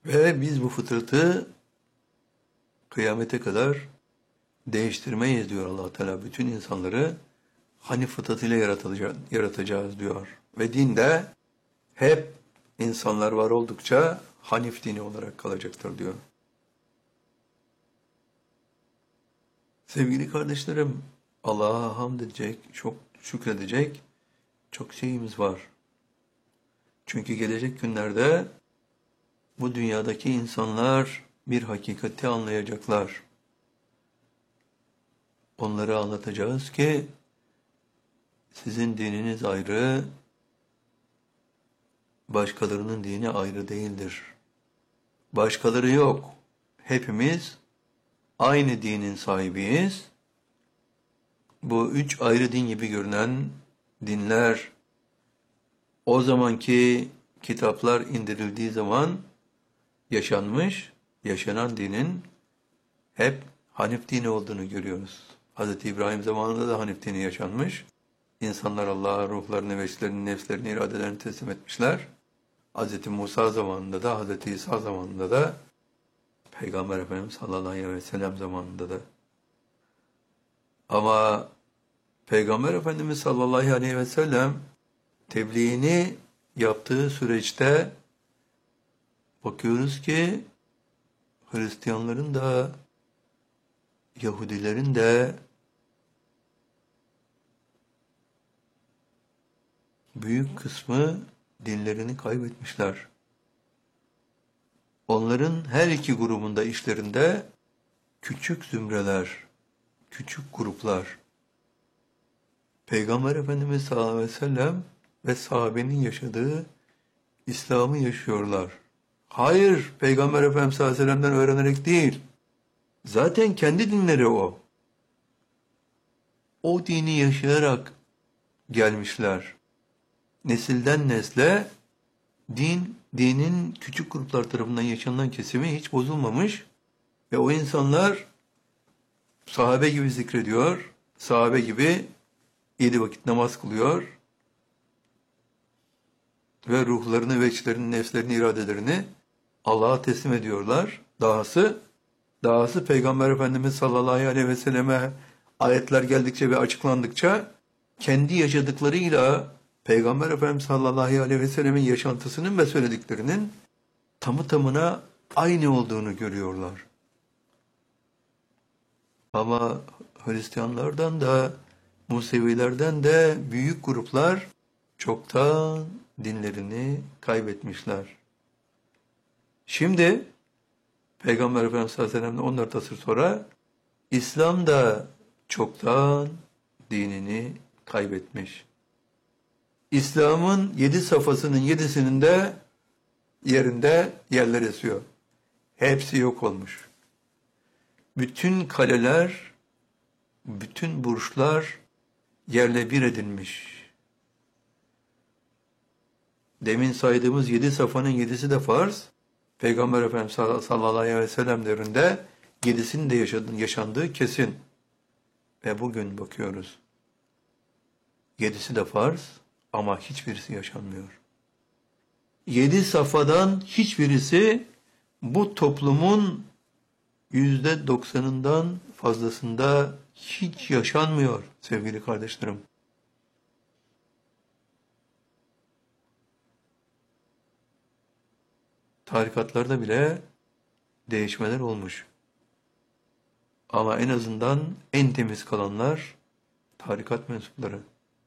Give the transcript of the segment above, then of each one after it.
Ve biz bu fıtratı kıyamete kadar değiştirmeyiz diyor Allah Teala. Bütün insanları Hanif fıtratıyla yaratacağız diyor. Ve dinde hep insanlar var oldukça Hanif dini olarak kalacaktır diyor. Sevgili kardeşlerim, Allah'a hamd edecek, çok şükredecek çok şeyimiz var. Çünkü gelecek günlerde bu dünyadaki insanlar bir hakikati anlayacaklar. Onlara anlatacağız ki sizin dininiz ayrı, başkalarının dini ayrı değildir. Başkaları yok. Hepimiz aynı dinin sahibiyiz. Bu üç ayrı din gibi görünen dinler, o zamanki kitaplar indirildiği zaman yaşanmış, yaşanan dinin hep Hanif dini olduğunu görüyoruz. Hz. İbrahim zamanında da Hanif dini yaşanmış. İnsanlar Allah'a ruhlarını, veçlerini, nefslerini, iradelerini teslim etmişler. Hz. Musa zamanında da, Hz. İsa zamanında da, Peygamber Efendimiz sallallahu aleyhi ve sellem zamanında da. Ama Peygamber Efendimiz sallallahu aleyhi ve sellem tebliğini yaptığı süreçte bakıyoruz ki Hristiyanların da Yahudilerin de büyük kısmı dinlerini kaybetmişler. Onların her iki grubunda işlerinde küçük zümreler, küçük gruplar, Peygamber Efendimiz sallallahu aleyhi ve sellem ve sahabenin yaşadığı İslam'ı yaşıyorlar. Hayır, Peygamber Efendimiz sallallahu aleyhi ve sellem'den öğrenerek değil. Zaten kendi dinleri o. O dini yaşayarak gelmişler. Nesilden nesle dinin küçük gruplar tarafından yaşanılan kesimi hiç bozulmamış ve o insanlar sahabe gibi zikrediyor, sahabe gibi 7 vakit namaz kılıyor ve ruhlarını, veçlerini, nefslerini, iradelerini Allah'a teslim ediyorlar. Dahası Peygamber Efendimiz sallallahu aleyhi ve selleme ayetler geldikçe ve açıklandıkça kendi yaşadıklarıyla Peygamber Efendimiz sallallahu aleyhi ve sellemin yaşantısının ve söylediklerinin tamı tamına aynı olduğunu görüyorlar. Ama Hristiyanlardan da Musevilerden de büyük gruplar çoktan dinlerini kaybetmişler. Şimdi Peygamber Efendimiz sallallahu aleyhi ve sellem'den 14 asır sonra İslam da çoktan dinini kaybetmiş. İslam'ın 7 safhasının 7'sinin de yerinde yerler esiyor. Hepsi yok olmuş. Bütün kaleler, bütün burçlar yerle bir edilmiş. Demin saydığımız 7 safhanın 7'si de farz. Peygamber Efendimiz sallallahu aleyhi ve sellem devrinde 7'sinin de yaşandığı kesin. Ve bugün bakıyoruz. 7'si de farz ama hiçbirisi yaşanmıyor. 7 safhadan hiçbirisi bu toplumun %90'ından fazlasında hiç yaşanmıyor sevgili kardeşlerim. Tarikatlarda bile değişmeler olmuş. Ama en azından en temiz kalanlar tarikat mensupları.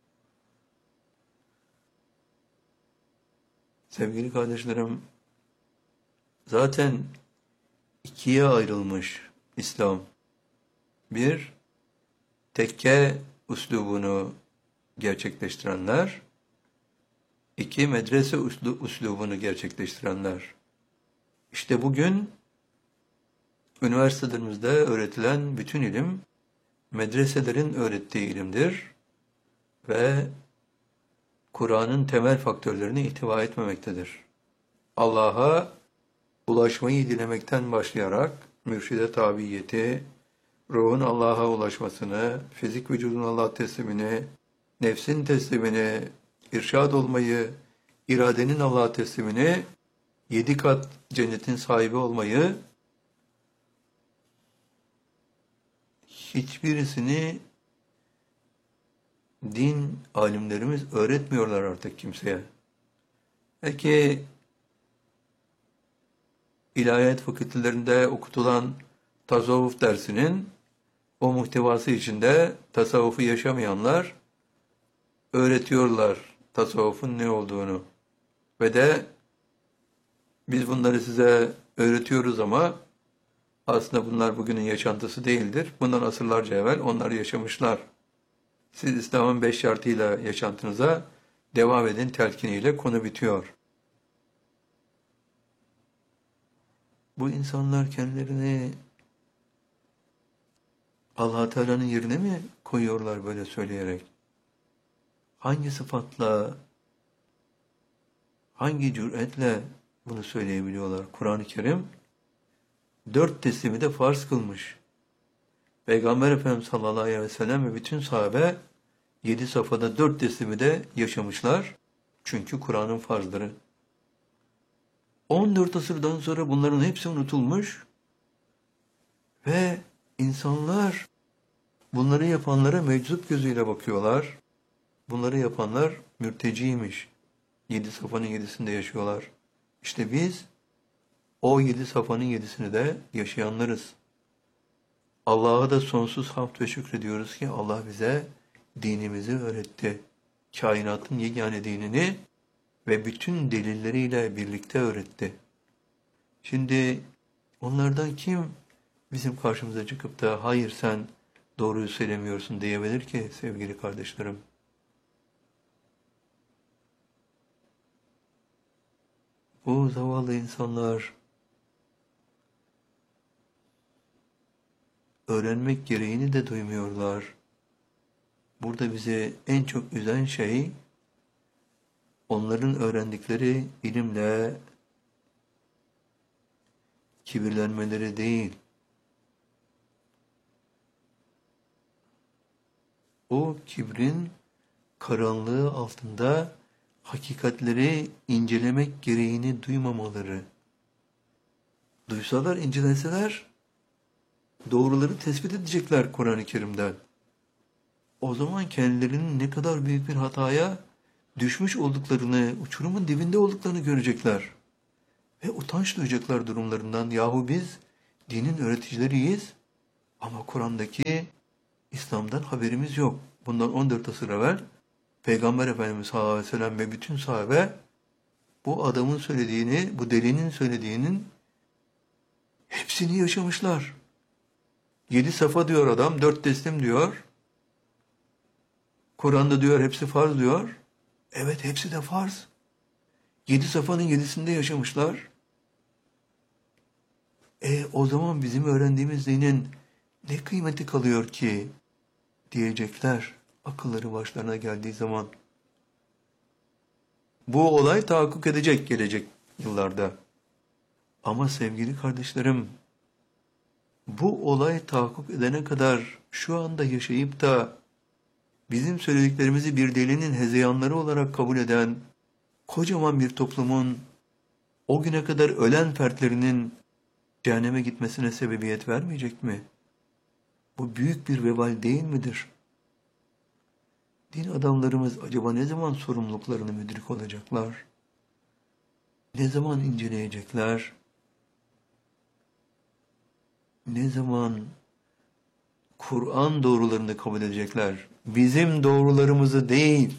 Sevgili kardeşlerim, zaten ikiye ayrılmış İslam. Bir, tekke üslubunu gerçekleştirenler. İki, medrese üslubunu gerçekleştirenler. İşte bugün üniversitelerimizde öğretilen bütün ilim, medreselerin öğrettiği ilimdir ve Kur'an'ın temel faktörlerini ihtiva etmemektedir. Allah'a ulaşmayı dilemekten başlayarak mürşide tabiyeti, ruhun Allah'a ulaşmasını, fizik vücudun Allah'a teslimini, nefsin teslimini, irşad olmayı, iradenin Allah'a teslimini 7 kat cennetin sahibi olmayı hiçbirisini din alimlerimiz öğretmiyorlar artık kimseye. Belki ilahiyat fakültelerinde okutulan tasavvuf dersinin o muhtevası içinde tasavvufu yaşamayanlar öğretiyorlar tasavvufun ne olduğunu. Ve de biz bunları size öğretiyoruz ama aslında bunlar bugünün yaşantısı değildir. Bundan asırlarca evvel onlar yaşamışlar. Siz İslam'ın 5 şartıyla yaşantınıza devam edin telkiniyle konu bitiyor. Bu insanlar kendilerini Allah Teala'nın yerine mi koyuyorlar böyle söyleyerek? Hangi sıfatla, hangi cüretle bunu söyleyebiliyorlar? Kur'an-ı Kerim 4 teslimi de farz kılmış. Peygamber Efendimiz sallallahu aleyhi ve sellem ve bütün sahabe 7 safhada 4 teslimi de yaşamışlar. Çünkü Kur'an'ın farzları. 14 asırdan sonra bunların hepsi unutulmuş ve insanlar bunları yapanlara meczup gözüyle bakıyorlar. Bunları yapanlar mürteciymiş. 7 safhanın 7'sinde yaşıyorlar. İşte biz o 7 safhanın 7'sini de yaşayanlarız. Allah'a da sonsuz hamd ve şükrediyoruz ki Allah bize dinimizi öğretti. Kainatın yegane dinini ve bütün delilleriyle birlikte öğretti. Şimdi onlardan kim bizim karşımıza çıkıp da hayır sen doğruyu söylemiyorsun diyebilir ki sevgili kardeşlerim? Bu zavallı insanlar öğrenmek gereğini de duymuyorlar. Burada bizi en çok üzen şey onların öğrendikleri ilimle kibirlenmeleri değil. O kibrin karanlığı altında hakikatleri incelemek gereğini duymamaları. Duysalar, inceleseler doğruları tespit edecekler Kur'an-ı Kerim'den. O zaman kendilerinin ne kadar büyük bir hataya düşmüş olduklarını, uçurumun dibinde olduklarını görecekler. Ve utanç duyacaklar durumlarından. Yahu biz dinin öğreticileriyiz ama Kur'an'daki İslam'dan haberimiz yok. Bundan 14 asır evvel Peygamber Efendimiz sallallahu aleyhi ve sellem ve bütün sahabe bu adamın söylediğini, bu delinin söylediğinin hepsini yaşamışlar. 7 safa diyor adam, 4 teslim diyor. Kur'an'da diyor hepsi farz diyor. Evet hepsi de farz. 7 safanın 7'sinde yaşamışlar. O zaman bizim öğrendiğimiz dinin ne kıymeti kalıyor ki diyecekler akılları başlarına geldiği zaman. Bu olay tahakkuk edecek gelecek yıllarda. Ama sevgili kardeşlerim, bu olay tahakkuk edene kadar şu anda yaşayıp da bizim söylediklerimizi bir delinin hezeyanları olarak kabul eden kocaman bir toplumun o güne kadar ölen fertlerinin cehenneme gitmesine sebebiyet vermeyecek mi? Bu büyük bir vebal değil midir? Din adamlarımız acaba ne zaman sorumluluklarını müdrik olacaklar? Ne zaman inceleyecekler? Ne zaman Kur'an doğrularını kabul edecekler? Bizim doğrularımızı değil,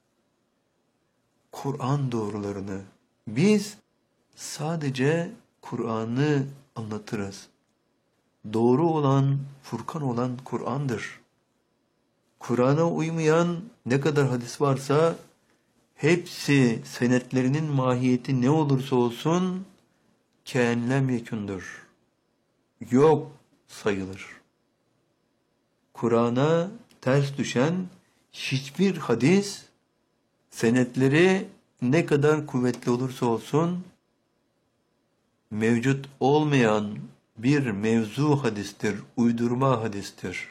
Kur'an doğrularını. Biz sadece Kur'an'ı anlatırız. Doğru olan, Furkan olan Kur'an'dır. Kur'an'a uymayan ne kadar hadis varsa hepsi senetlerinin mahiyeti ne olursa olsun kâenlem yekûndur. Yok sayılır. Kur'an'a ters düşen hiçbir hadis senetleri ne kadar kuvvetli olursa olsun mevcut olmayan bir mevzu hadistir, uydurma hadistir.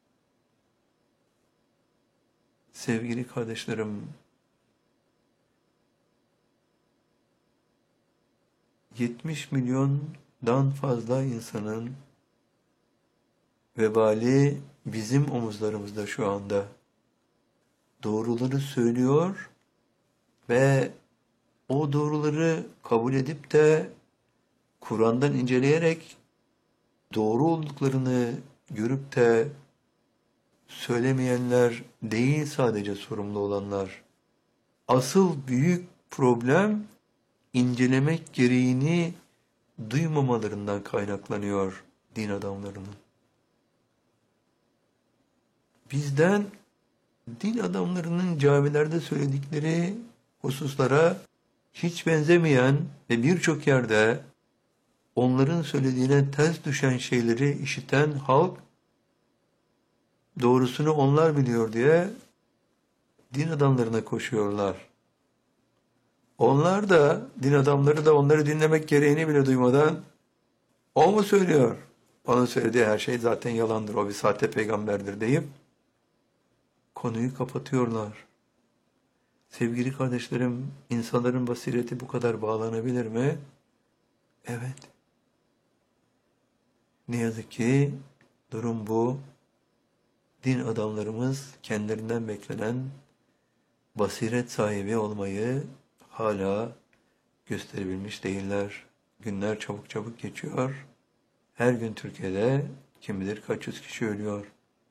Sevgili kardeşlerim, 70 milyondan fazla insanın vebali bizim omuzlarımızda şu anda. Doğruları söylüyor ve o doğruları kabul edip de Kur'an'dan inceleyerek doğru olduklarını görüp de söylemeyenler değil sadece sorumlu olanlar. Asıl büyük problem incelemek gereğini duymamalarından kaynaklanıyor din adamlarının. Bizden din adamlarının camilerde söyledikleri hususlara hiç benzemeyen ve birçok yerde onların söylediğine ters düşen şeyleri işiten halk doğrusunu onlar biliyor diye din adamlarına koşuyorlar. Onlar da, din adamları da onları dinlemek gereğini bile duymadan o mu söylüyor? Onun söylediği her şey zaten yalandır, o bir sahte peygamberdir deyip konuyu kapatıyorlar. Sevgili kardeşlerim, insanların basireti bu kadar bağlanabilir mi? Evet. Ne yazık ki durum bu. Din adamlarımız kendilerinden beklenen basiret sahibi olmayı hala gösterebilmiş değiller. Günler çabuk çabuk geçiyor. Her gün Türkiye'de kim bilir kaç yüz kişi ölüyor.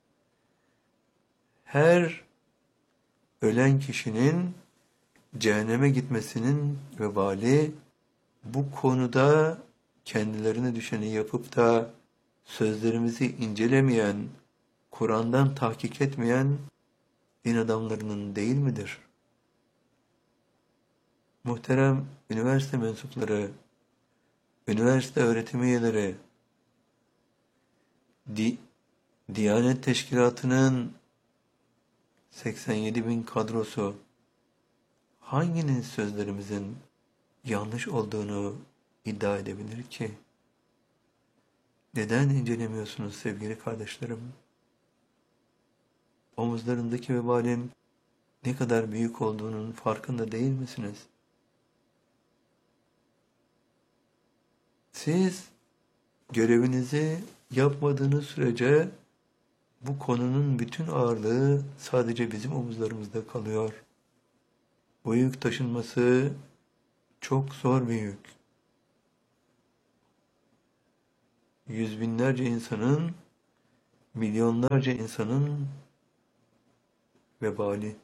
Her ölen kişinin cehenneme gitmesinin vebali bu konuda kendilerine düşeni yapıp da sözlerimizi incelemeyen, Kur'an'dan tahkik etmeyen din adamlarının değil midir? Muhterem üniversite mensupları, üniversite öğretim üyeleri, Diyanet Teşkilatı'nın 87 bin kadrosu hanginin sözlerimizin yanlış olduğunu iddia edebilir ki? Neden incelemiyorsunuz sevgili kardeşlerim? Omuzlarındaki vebalin ne kadar büyük olduğunun farkında değil misiniz? Siz görevinizi yapmadığınız sürece bu konunun bütün ağırlığı sadece bizim omuzlarımızda kalıyor. Bu yük taşınması çok zor bir yük. Yüz binlerce insanın, milyonlarca insanın vebali.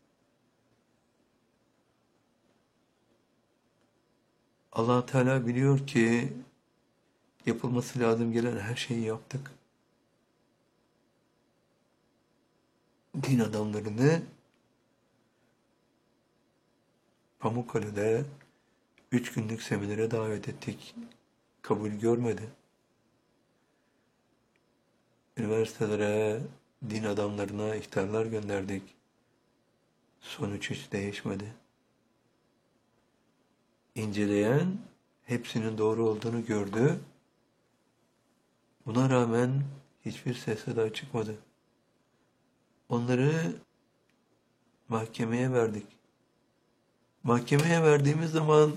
Allah Teala biliyor ki yapılması lazım gelen her şeyi yaptık. Din adamlarını Pamukkale'de 3 günlük seminere davet ettik. Kabul görmedi. Üniversitelere, din adamlarına ihtarlar gönderdik. Sonuç hiç değişmedi. İnceleyen hepsinin doğru olduğunu gördü. Buna rağmen hiçbir ses seda çıkmadı. Onları mahkemeye verdik. Mahkemeye verdiğimiz zaman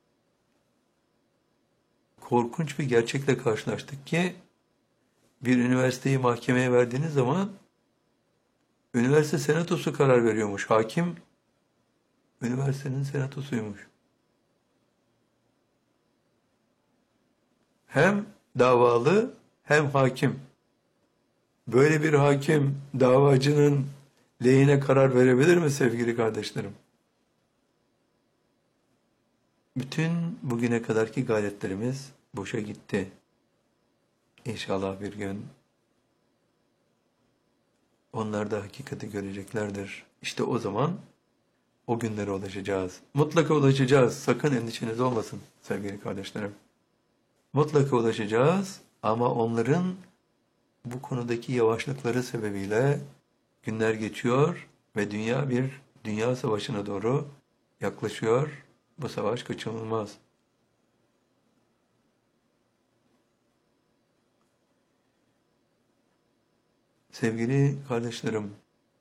korkunç bir gerçekle karşılaştık ki bir üniversiteyi mahkemeye verdiğiniz zaman üniversite senatosu karar veriyormuş. Hakim üniversitenin senatosuymuş. Hem davalı hem hakim. Böyle bir hakim davacının lehine karar verebilir mi sevgili kardeşlerim? Bütün bugüne kadarki gayretlerimiz boşa gitti. İnşallah bir gün onlar da hakikati göreceklerdir. İşte o zaman o günlere ulaşacağız. Mutlaka ulaşacağız. Sakın endişeniz olmasın sevgili kardeşlerim. Mutlaka ulaşacağız ama onların bu konudaki yavaşlıkları sebebiyle günler geçiyor ve dünya bir dünya savaşına doğru yaklaşıyor. Bu savaş kaçınılmaz. Sevgili kardeşlerim,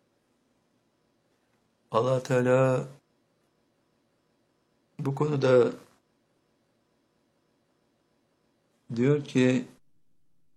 Allah Teala bu konuda Diyor ki